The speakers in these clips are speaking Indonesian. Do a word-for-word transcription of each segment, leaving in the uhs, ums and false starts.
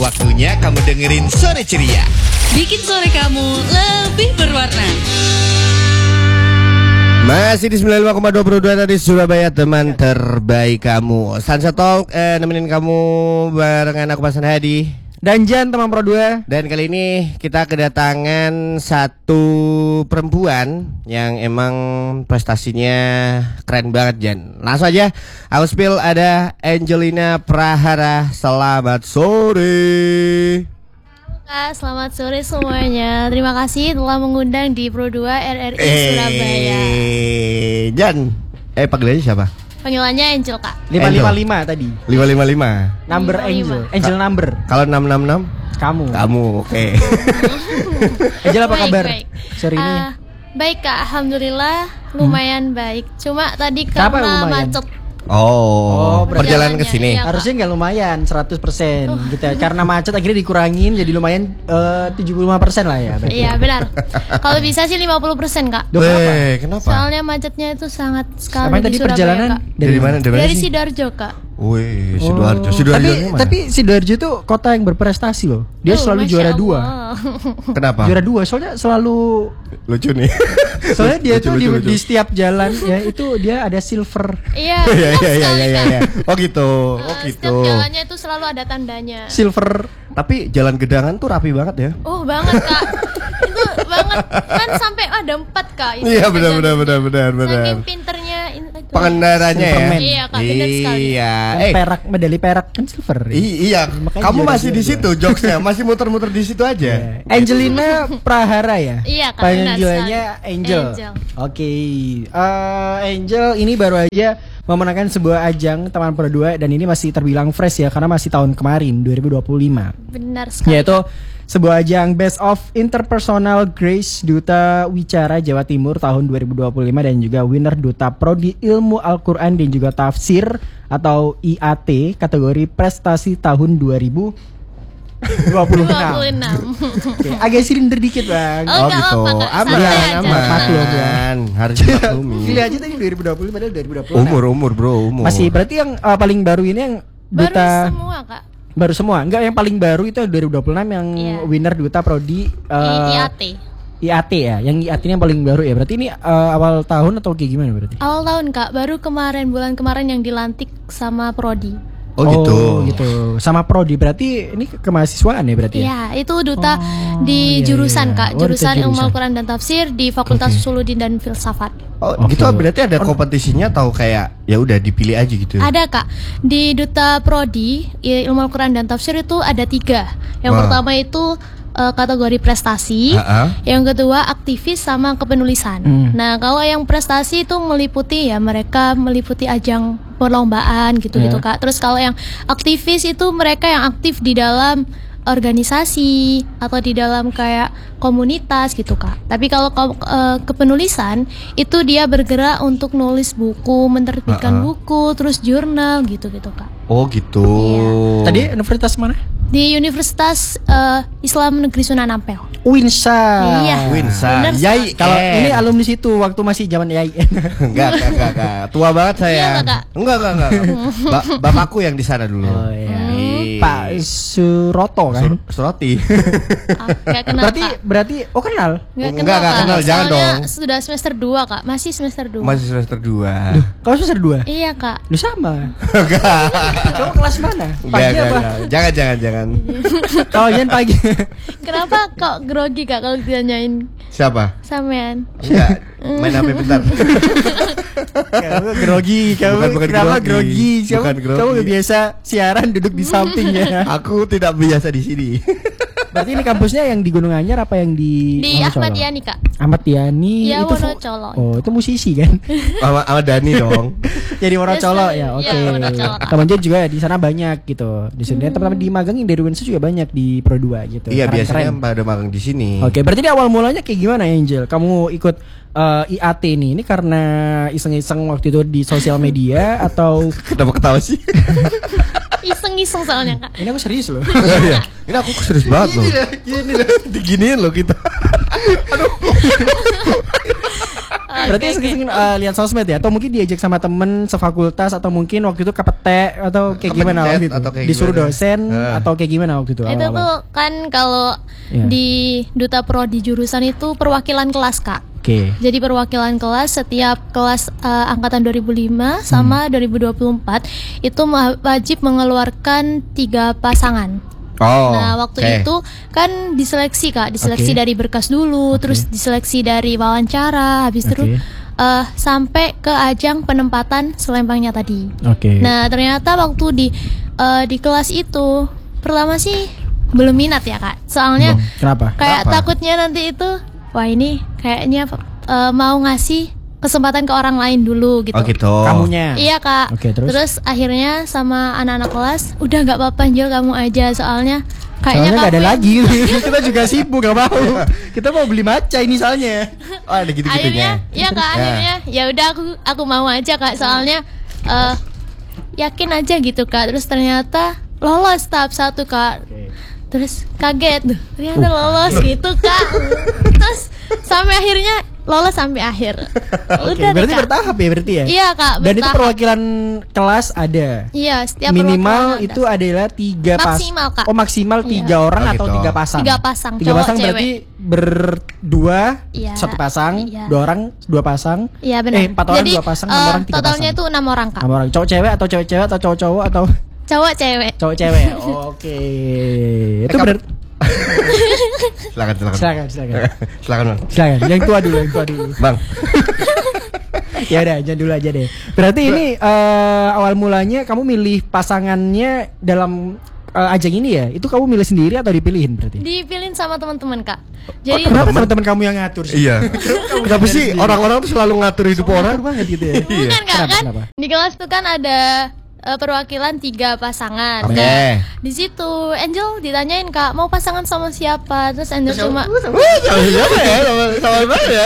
Waktunya kamu dengerin Sore Ceria. Bikin sore kamu lebih berwarna. Masih di sembilan puluh lima koma dua puluh dua dari Surabaya, teman terbaik kamu. Sunset Talk eh, nemenin kamu barengan aku Mas Hadi dan Jan, teman Pro dua. Dan kali ini kita kedatangan satu perempuan yang emang prestasinya keren banget, Jan. Langsung aja aku spill, ada Angelina Prahara. Selamat sore. Kak, selamat sore semuanya. Terima kasih telah mengundang di Pro dua R R I eh, Surabaya. Jan, eh panggilannya siapa? Panggilannya Angel, Kak. lima lima lima tadi. lima lima lima. Number Angel. Angel number. Kalau enam enam enam? Kamu. Kamu, oke. Okay. Angel, apa Baik, kabar baik. sore ini? Uh, baik, Kak. Alhamdulillah lumayan hmm. baik. Cuma tadi Kenapa karena lumayan? macet. Oh, Oh, perjalanan ke sini. iya. Harusnya nggak lumayan seratus persen gitu ya. Karena macet akhirnya dikurangin jadi lumayan uh, tujuh puluh lima persen lah ya. Iya, benar. Kalau bisa sih lima puluh persen, Kak. Duh, kenapa? Weh, kenapa? Soalnya macetnya itu sangat sekali Apa di tadi Surabaya, perjalanan Kak. Dari mana? Dari, mana Dari sih? Sidoarjo, Kak. Wih, Oh. Sidoarjo. Sidoarjo Tapi mana? tapi Sidoarjo itu kota yang berprestasi loh. Dia Oh, selalu Masya juara Allah. dua. Kenapa? Juara dua soalnya selalu Lucu nih. soalnya dia Lucu, tuh lucu, di, lucu. di setiap jalan ya itu dia ada silver. Iya, Iya, benar iya, iya, sekali, iya, Kak. iya. Oh gitu. Uh, Oh gitu. Setiap jalannya itu selalu ada tandanya. Silver. Tapi jalan Gedangan tuh rapi banget ya. Oh banget, Kak. Itu banget kan sampai ada empat, Kak. Itu Iya, kan benar, jadi- benar, benar, benar, benar. Saking pinternya in- itu. Pengendaranya ya. Silverman. Iya, Kak, benar sekali. Iya. Kan Eh, perak, medali perak kan silver. i- iya. Makanya Kamu juara masih dua di dua. situ jokesnya, masih muter-muter di situ aja. Ya. Angelina Prahara ya? Iya, Kak, benar Panggilannya sekali. Angel. Angel. Oke. Eh, Angel ini baru aja memenangkan sebuah ajang Taman Pro dua dan ini masih terbilang fresh ya karena masih tahun kemarin dua ribu dua puluh lima. Benar sekali. Yaitu sebuah ajang Best of Interpersonal Grace Duta Wicara Jawa Timur tahun dua ribu dua puluh lima dan juga winner Duta Prodi Ilmu Al-Quran dan juga Tafsir atau I A T kategori prestasi tahun dua ribu dua puluh enam. dua puluh enam. Oke, agak silinder dikit bang. Oh, Oh nggak gitu. apa-apa, Kak. Aman, Santai aja. aman. Maklum ya. Harus dimaklumi. Pilih aja tadi dua ribu dua puluh lima padahal dua ribu dua puluh enam. Umur, umur, bro, umur. Masih berarti yang uh, paling baru ini yang Baru Duta semua, Kak. baru semua. Enggak, yang paling baru itu yang dua ribu dua puluh enam yang Iya. winner Duta Prodi uh, I A T. I A T ya. Yang I A T ini yang paling baru ya. Berarti ini uh, awal tahun atau kayak gimana berarti? Awal tahun, Kak. Baru kemarin bulan kemarin yang dilantik sama Prodi. Oh gitu. gitu. Sama Prodi berarti ini kemahasiswaan ya berarti ya? Iya, itu duta Oh, di iya, jurusan, iya. Kak. Oh, duta Jurusan Ilmu jurusan. Al-Quran dan Tafsir di Fakultas Oke. Usuluddin dan Filsafat. Oh, Oke. gitu berarti ada kompetisinya atau kayak ya udah dipilih aja gitu. Ada, Kak. Di Duta Prodi i- Ilmu Al-Quran dan Tafsir itu ada tiga. Yang Wah. pertama itu eh, kategori prestasi. Ha-ha. Yang kedua aktivis sama kepenulisan. Hmm. Nah, kalau yang prestasi itu meliputi ya mereka meliputi ajang perlombaan gitu-gitu, Ya. Kak. Terus kalau yang aktivis itu mereka yang aktif di dalam organisasi atau di dalam kayak komunitas gitu, Kak. Tapi kalau ke- eh, kepenulisan itu dia bergerak untuk nulis buku, menerbitkan Ha-ha. buku, terus jurnal gitu-gitu, Kak. Oh gitu. Iya. Tadi universitas mana? Di Universitas eh, Islam Negeri Sunan Ampel. Winsa. Iya. Winsa. Bener, Yai, Kak. kalau Eh. ini alumni situ waktu masih zaman Yai. Enggak, enggak, enggak, enggak. Tua banget saya. Iya, Kak. Enggak, enggak, enggak. Ba- bapakku yang di sana dulu. Oh, iya. Ih. Pak Suroto kan? Sur- Suroti. Ah, nggak kenal, berarti Kak. berarti oh kenal. Nggak Enggak, kenal, nggak Kak. kenal, jangan Soalnya dong. sudah semester dua, Kak. Masih semester dua. Masih semester dua. Kau semester dua? Iya, Kak. Lu sama. Enggak. Kamu kelas mana? Enggak, Pagi enggak, apa? enggak. Jangan, jangan, jangan. Kalau Jan pagi. Kenapa kok grogi, Kak, kalau ditanyain Siapa? sampean? Enggak. Main H P bentar. Kamu grogi, kamu Bukan, bukan kenapa grogi. grogi? Kamu, Bukan grogi. kamu gak biasa siaran duduk di sampingnya. Aku tidak biasa di sini. Berarti ini kampusnya yang di Gunung Anyar apa yang di Di Wonocolo? Ahmad Yani, Kak. Ahmad Yani Iya, itu fu- Wonocolo. Oh, itu musisi kan? Sama, sama Dani dong. Jadi Wonocolo Yes, ya, iya, oke. Wonocolo, Kak. Teman Jen juga di sana banyak gitu. Di sini teman-teman di magang yang dari Winsa juga banyak di Pro dua gitu. Iya, Keren-keren. biasanya pada magang di sini. Oke, berarti di awal mulanya kayak gimana Angel? Kamu ikut eh, I A T ini, ini karena iseng-iseng waktu itu di sosial media atau Kenapa ketawa sih? Iseng-iseng soalnya, Kak. ini aku serius loh. Iya. Ini aku serius banget loh. Diginiin loh kita. Eh, Berarti Oke, sering uh, lihat sosmed ya, atau mungkin diajak sama temen sefakultas, atau mungkin waktu itu kepete atau kayak Kepetet gimana waktu itu? atau kayak Disuruh gimana? dosen Eh. atau kayak gimana waktu itu? Itu awal-awal? tuh kan kalau Iya. di Duta Prodi jurusan itu perwakilan kelas Kak. Oke. Jadi perwakilan kelas setiap kelas eh, angkatan dua ribu lima sama dua ribu dua puluh empat itu ma- wajib mengeluarkan tiga pasangan. Oh. Nah, waktu oke. itu kan diseleksi Kak, diseleksi Oke. dari berkas dulu, Oke. terus diseleksi dari wawancara, habis itu Oke. eh, sampai ke ajang penempatan selempangnya tadi. Oke. Nah, ternyata waktu di eh, di kelas itu pertama sih belum minat ya Kak. Soalnya Belum. Kenapa? kayak Kenapa? takutnya nanti itu wah ini kayaknya eh, mau ngasih kesempatan ke orang lain dulu gitu. Oh gitu. Kamunya. Iya Kak. Oke, terus? akhirnya sama anak-anak kelas udah nggak apa-apa Jel kamu aja soalnya Soalnya kayaknya nggak ada kamu yang- lagi. Kita juga sibuk gak mau. Kita mau beli maca ini soalnya. Oh ada gitu-gitunya. Akhirnya ya Kak Ya. akhirnya ya udah aku aku mau aja Kak soalnya eh, yakin aja gitu Kak. Terus ternyata lolos tahap satu Kak. Terus kaget tuh ternyata lolos gitu Kak. Terus sampai akhirnya lolos sampai akhir. Oke, Udah deh, berarti Kak. bertahap ya berarti ya? Iya Kak. Dan itu bertahap. perwakilan kelas ada. Iya setiap Minimal perwakilan itu ada. adalah tiga pas. Maksimal, Kak. Oh maksimal Iya. tiga orang Oh, atau gitu. tiga pasang? Tiga pasang, Tiga cowok, pasang cewek. berarti berdua Iya. satu pasang, Iya. dua orang dua pasang. Iya benar. Eh empat orang Jadi, dua pasang, enam eh, orang tiga totalnya pasang. itu enam orang Kak. Enam orang. Cowok cewek atau cewek-cewek atau cowok-cowok atau Cowok cewek. cowok cewek? Oke. Itu kamu- benar. Silakan silakan. Silakan, silakan. Silakan Bang. Silakan. Yang tua dulu, yang tua dulu. Bang. Ya udah, jangan dulu aja deh. Berarti ini eh, awal mulanya kamu milih pasangannya dalam eh, ajang ini ya? Itu kamu milih sendiri atau dipilihin berarti? Dipilihin sama teman-teman Kak. Oh, Jadi kenapa teman-teman kamu yang ngatur sih? Iya. Kenapa sih orang-orang tuh selalu ngatur hidup orang? Ngatur banget gitu ya. bukan Kak Kenapa, kan kenapa? di kelas tuh kan ada eh, perwakilan tiga pasangan. Oke. Nah, di situ Angel ditanyain Kak mau pasangan sama siapa? Terus Angel cuma Wah, sama siapa ya? Sama sama mana ya?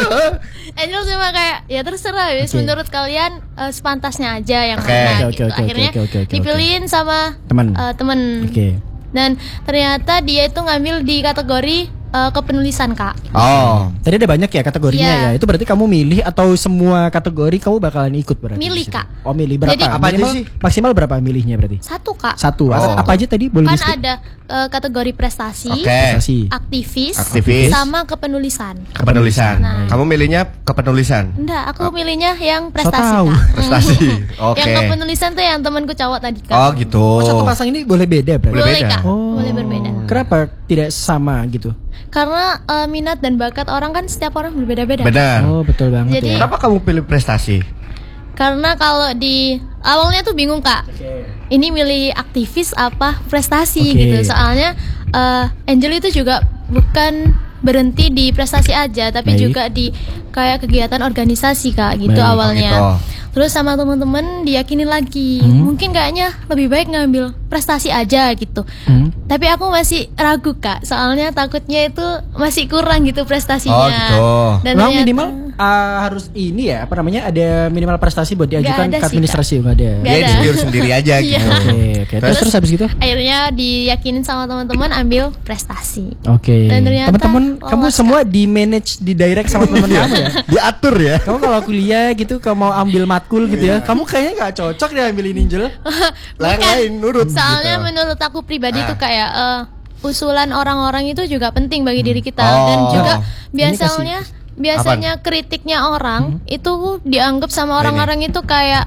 Angel cuma kayak ya terserah wis Oke. menurut kalian eh, sepantasnya aja yang Oke. mana Oke, gitu. oke, oke, Akhirnya oke, oke, oke, dipilihin sama Teman. eh, temen. Oke. Dan ternyata dia itu ngambil di kategori eh, kepenulisan Kak. Oh. Tadi ada banyak ya kategorinya Iya. ya. Itu berarti kamu milih atau semua kategori kamu bakalan ikut berarti? Milih, di situ? Kak. Oh, milih berapa? Jadi- Apa aja Minimal- sih? Maksimal berapa milihnya berarti? Satu Kak. Satu. Oh. Apa aja tadi boleh Kan di-skip? ada eh, kategori prestasi, Oke. Prestasi. aktivis, Aktivis. sama kepenulisan. Kepenulisan. Nah. Kamu milihnya kepenulisan. Enggak, aku milihnya yang prestasi tahu. Kak. Prestasi. Oke. Yang kepenulisan tuh yang temanku cowok tadi Kak. Oh gitu. Oh, satu pasang ini boleh beda berarti? Boleh Boleh beda. Kak, Oh. boleh berbeda. Kenapa tidak sama gitu? Karena eh, minat dan bakat orang kan setiap orang berbeda-beda. Benar. Oh, betul banget Jadi- ya. Kenapa kamu pilih prestasi? Karena kalau di awalnya tuh bingung Kak. Ini milih aktivis apa prestasi Oke. gitu. Soalnya eh, Angel itu juga bukan berhenti di prestasi aja, tapi Baik. juga di kayak kegiatan organisasi Kak gitu Baik. awalnya. Oh, gitu. Terus sama teman-teman diyakinin lagi, Hmm. mungkin kayaknya lebih baik ngambil prestasi aja gitu. Hmm. Tapi aku masih ragu Kak, soalnya takutnya itu masih kurang gitu prestasinya. Oh, gitu. Dan Memang ternyata- minimal uh, harus ini ya apa namanya ada minimal prestasi buat diajukan ada ke sih, administrasi nggak ada. Nggak Dia ada. sendiri sendiri aja Iya. gitu. Oke, oke. Terus terus habis gitu? Akhirnya diyakinin sama teman-teman ambil prestasi. Oke. Dan ternyata Teman-teman lolos, kamu Kak. semua di manage di direct sama teman kamu ya. Diatur ya. Kamu kalau kuliah gitu kamu mau ambil matkul gitu ya. Kamu kayaknya nggak cocok deh ambil ini Jel. Lain-lain nurut. Soalnya gitu. menurut aku pribadi Ah. tuh kayak eh, usulan orang-orang itu juga penting bagi diri kita Oh. dan juga Ini biasanya biasanya kritiknya orang itu dianggap sama orang-orang itu kayak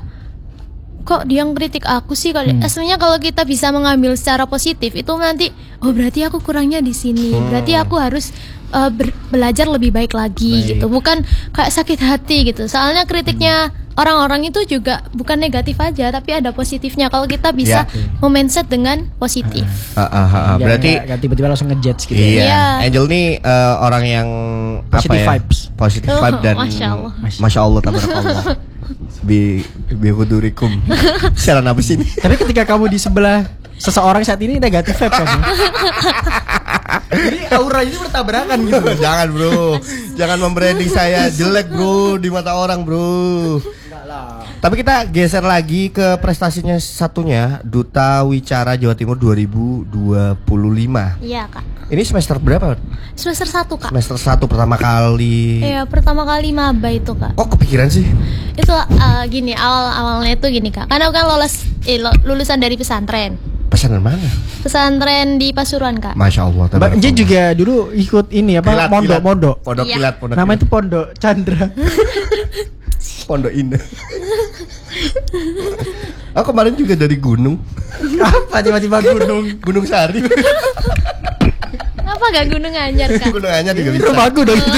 kok dia ngeritik aku sih kalau aslinya kalau kita bisa mengambil secara positif itu nanti oh berarti aku kurangnya di sini berarti aku harus eh, ber- belajar lebih baik lagi Baik. gitu bukan kayak sakit hati gitu soalnya kritiknya orang-orang itu juga bukan negatif aja tapi ada positifnya kalau kita bisa Ya. memindset dengan positif. Ah, ah, ah, ah. Nggak- Berarti nggak- nggak tiba-tiba langsung ngejudge gitu. iya. Ya. Iya. Angel nih eh, orang yang Positive apa ya? vibes. Positive Oh, vibe dan Masya Allah. Masya Allah tabarakallah. Bi bihudurikum. Siaran apa sih ini? Tapi ketika kamu di sebelah seseorang saat ini negatif vibe kamu. Jadi aura ini bertabrakan gitu. Jangan bro, jangan membranding saya jelek bro di mata orang bro. Enggak lah. Tapi kita geser lagi ke prestasinya satunya, Duta Wicara Jawa Timur dua ribu dua puluh lima. Iya kak. Ini semester berapa? Semester satu kak. Semester satu pertama kali. Iya pertama kali maba itu kak. Kok kepikiran sih? Itu uh, gini awal awalnya itu gini kak. Karena aku kan lolos eh, lo- lulusan dari pesantren. Pesantren mana? Pesantren di Pasuruan kak. Masya Allah. Mbak Jen juga dulu ikut ini apa? Kilat, Pondok, kilat. pondok. Pondok Iya. kilat, pondok Nama kilat. itu Pondok Chandra. Pondok Indah. Aku kemarin juga dari gunung. Apa tiba-tiba gunung? Gunung Sari. Kenapa gak Gunung Anyar kak? Gunung Anyar juga bisa. Rumahku dong itu.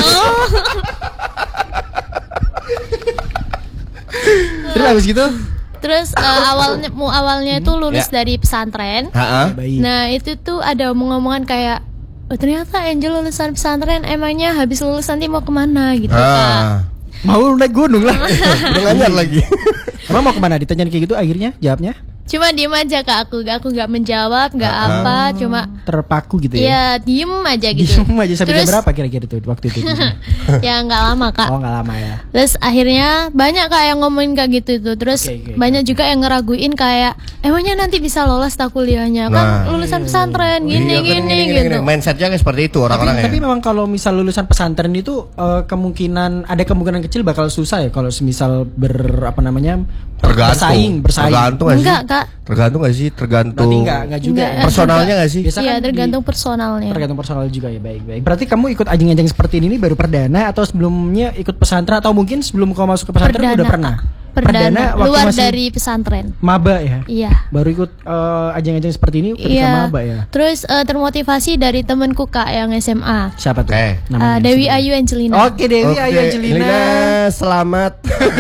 Terus habis gitu? Terus uh, awalnya mu awalnya itu lulus Ya. dari pesantren. Ha-ha. Baik. Nah itu tuh ada omong-omongan kayak oh, ternyata Angel lulusan pesantren emangnya habis lulus nanti mau kemana gitu kak. Ah. Mau naik gunung lah. Gunung Anyar lagi. Emang mau kemana? Ditanyain kayak gitu akhirnya jawabnya Cuma diem aja kak aku, aku gak menjawab, gak apa, cuma terpaku gitu ya ya? diem aja gitu. Diem aja sampai jam Terus- berapa kira-kira tuh waktu itu? Ya nggak lama kak. Oh nggak lama ya. Terus akhirnya banyak kak yang ngomongin kayak gitu itu. Terus Oke, oke, banyak juga yang ngeraguin kayak emangnya nanti bisa lolos tak kuliahnya kan Nah. lulusan pesantren gini Iya, kan, gini, gini, gitu. gini. Mindsetnya kayak seperti itu Tapi, orang-orang tapi ya. memang kalau misal lulusan pesantren itu eh, kemungkinan ada kemungkinan kecil bakal susah ya kalau semisal ber apa namanya bersaing bersaing. Tergantung gak sih? Enggak kak. Tergantung gak sih? Tergantung. Berarti enggak enggak juga. Enggak. ya? Personalnya gak sih? Biasa Iya kan di- tergantung personalnya. Tergantung personal juga ya baik baik. Berarti kamu ikut ajang-ajang seperti ini baru perdana atau sebelumnya ikut pesantren atau mungkin sebelum kamu masuk ke pesantren Perdana, udah pernah? Kak. Perdana, waktu luar masih dari pesantren. maba ya. Iya. Baru ikut eh, ajang-ajang seperti ini ketika Iya. maba ya. Terus eh, termotivasi dari temanku kak yang S M A. Siapa tuh? Eh. Eh, namanya? Dewi Ayu Angelina. Oke Dewi Oke, Ayu Angelina. Lina, selamat.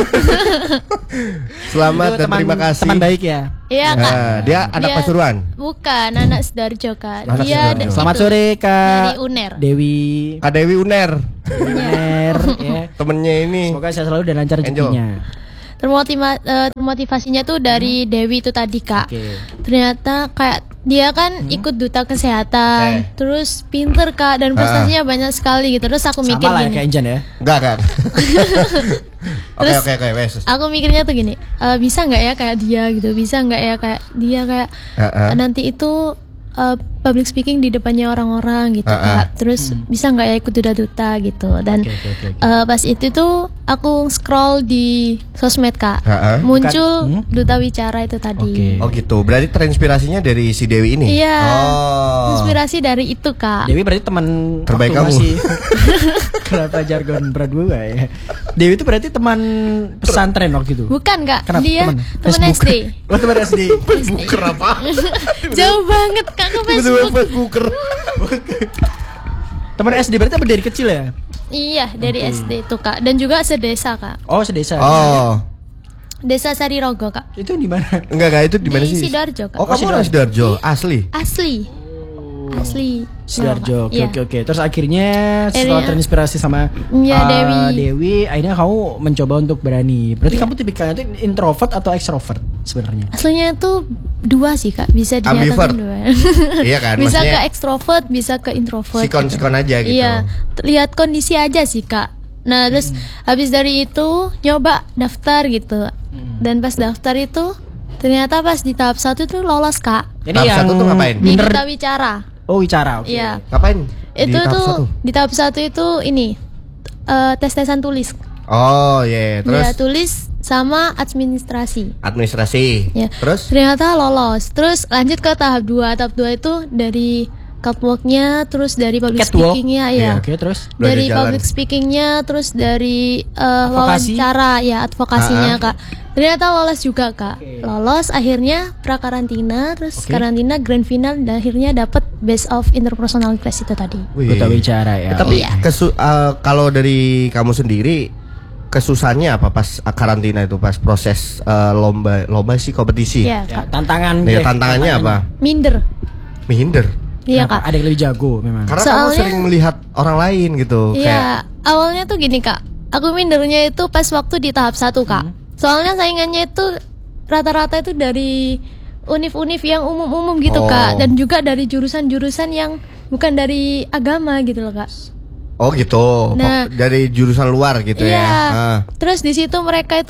Selamat Itu dan teman- terima kasih. Teman baik ya. Iya kak. Nah, dia anak Dia- Pasuruan. Bukan anak Sidoarjo kak. Anak Dia Sidoarjo. da- Selamat itu, sore Kak. Dari UNER. Dewi Kak Dewi Uner. Uner ya. Temennya ini. Semoga sehat selalu dan lancar Angel. rezekinya. Termotiva- eh, termotivasinya tuh dari Dewi itu tadi kak. Oke. Ternyata kayak dia kan ikut duta kesehatan, Eh. terus pinter kak dan prestasinya banyak sekali gitu. Terus aku mikir Sama lah ya gini, kayak Injan ya. Enggak, enggak. Oke, Terus- oke, oke, wes. aku mikirnya tuh gini, "Eh, bisa nggak ya kayak dia gitu, bisa nggak ya kayak dia kayak Heeh. nanti itu eh, public speaking di depannya orang-orang gitu Heeh. kak. Terus bisa nggak ya ikut duta-duta gitu. Dan Oke, oke, oke, oke. eh, pas itu tuh aku scroll di sosmed kak, Heeh. muncul Bukan- hmm? duta wicara itu tadi. Oke. Oh gitu. Berarti terinspirasinya dari si Dewi ini. Iya. Oh. Inspirasi dari itu kak. Dewi berarti teman Terbaik waktu kamu. masih kenapa jargon berdua ya. Dewi itu berarti teman pesantren waktu itu. Bukan kak, Kenapa? dia Teman? teman S D. Oh teman S D. Facebooker apa? Jauh banget kak ke Tiba-tiba Facebook. Facebooker. Teman S D berarti apa dari kecil ya? Iya dari S D itu kak. Dan juga sedesa kak. Oh sedesa. Oh. Desa Sarirogo kak. Itu di mana? Enggak, enggak, itu di mana Di sih? Sidoarjo, Kak. Oh, kamu orang Sidoarjo, asli. Asli. Asli. Sidoarjo. Oke Iya. oke oke. Terus akhirnya setelah Akhirnya- terinspirasi sama Iya, uh, Dewi. Dewi, akhirnya kamu mencoba untuk berani. Berarti kamu tipikalnya itu introvert atau extrovert sebenarnya? Aslinya itu dua sih kak. Bisa Ambivert. dinyatakan dua. Iya kan, Bisa maksudnya ke extrovert, bisa ke introvert. sikon-sikon aja gitu. Iya. Lihat kondisi aja sih kak. Nah terus habis dari itu nyoba daftar gitu. Dan pas daftar itu ternyata pas di tahap satu tuh lolos kak. Tahap satu tuh ngapain? Di Bener. duta wicara. Oh wicara. Oke. Iya. Ngapain? Itu Di tahap tuh satu? di tahap satu itu ini eh, tes-tesan tulis. Oh, iya, terus Ya tulis sama administrasi. administrasi. Ya. Terus Ternyata lolos. Terus lanjut ke tahap dua. Tahap dua itu dari catwalk-nya, terus dari public Catwalk? speaking-nya ya. Iya. Oke terus. Belajar Dari jalan. public speaking-nya, terus dari eh, Advokasi? wawancara ya advokasinya Ah, ah. kak. Ternyata lolos juga kak. Lolos akhirnya prakarantina, terus Oke. karantina grand final dan akhirnya dapat best of interpersonal class itu tadi. Wih. Duta wicara ya. Eh, tapi Iya. kesu- eh, kalau dari kamu sendiri kesusahannya apa pas karantina itu pas proses eh, lomba lomba sih kompetisi? Iya Ya, kak. tantangan. Ya, eh, tantangannya apa? Minder. Minder. Iya Kenapa? kak. Ada yang lebih jago memang. Karena kamu Soalnya- sering melihat orang lain gitu. Kayak Iya, awalnya tuh gini kak. Aku mindernya itu pas waktu di tahap satu kak. Soalnya saingannya itu rata-rata itu dari univ-univ yang umum-umum gitu Oh. kak. Dan juga dari jurusan-jurusan yang bukan dari agama gitu loh kak. oh gitu. Nah. Dari jurusan luar gitu Iya. ya. Ah. Terus di situ mereka itu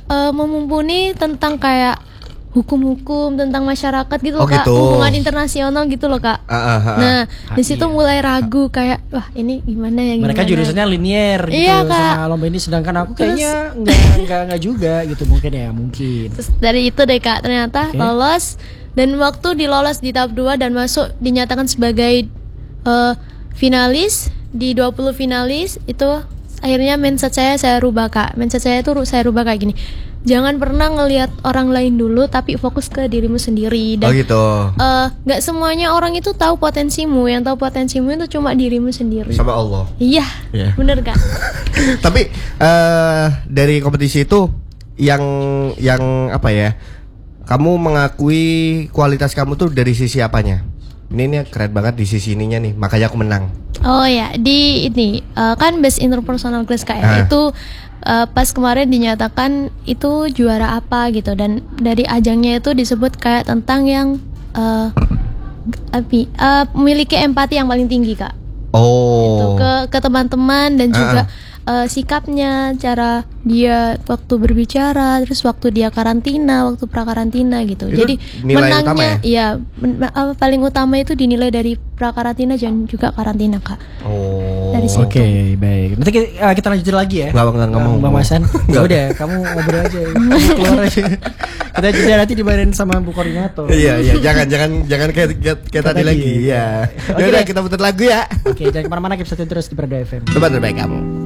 uh, memumpuni tentang kayak hukum-hukum tentang masyarakat gitu Oh, loh, Kak. gitu. Hubungan internasional gitu loh, Kak. Ah, ah, ah. Nah, di situ Iya. mulai ragu kayak wah, ini gimana ya gimana. Mereka jurusannya linier gitu Iya, Kak. sama lomba ini, sedangkan aku Terus- kayaknya enggak enggak enggak juga gitu mungkin ya mungkin. Terus dari itu deh, Kak, ternyata Oke. lolos, dan waktu dilolos di tahap dua dan masuk dinyatakan sebagai uh, finalis di dua puluh finalis itu, akhirnya mindset saya saya rubah, Kak. Mindset saya itu ru- saya rubah kayak gini. Jangan pernah ngelihat orang lain dulu, tapi fokus ke dirimu sendiri. Oh Dan gitu. eh, nggak semuanya orang itu tahu potensimu. Yang tahu potensimu itu cuma dirimu sendiri. Sama Allah. Iya, Iya. bener, Kak. Tapi eh dari kompetisi itu yang yang apa ya? Kamu mengakui kualitas kamu tuh dari sisi apanya? Ini nih keren banget di sisi ininya nih, makanya aku menang. Oh ya, di ini eh, kan best interpersonal class, Kak, ya. Ah. Itu eh, pas kemarin dinyatakan itu juara apa gitu, dan dari ajangnya itu disebut kayak tentang yang eh api eh, memiliki empati yang paling tinggi, Kak. Oh. Itu ke ke teman-teman dan Ah, juga ah. eh, sikapnya, cara dia waktu berbicara, terus waktu dia karantina, waktu prakarantina gitu. Itu Jadi nilai utama menangnya, ya? iya, men- apa, paling utama itu dinilai dari prakarantina dan juga karantina, Kak. Oh. Dari situ. Oke, baik. Nanti kita, eh, kita lanjutin lagi ya. Nggak, nggak, nggak mau. Bang Masan. Ya udah, kamu ngobrol aja. Kamu keluar aja. Kita juga nanti dibayarin sama Bu Koordinator. Iya iya jangan jangan jangan kayak kayak, kayak tadi tadi, lagi ya. ya. Oke Yaudah deh. kita putar lagu ya. Oke, jangan kemana-mana, keep stay terus di Perda F M. Teman terbaik kamu.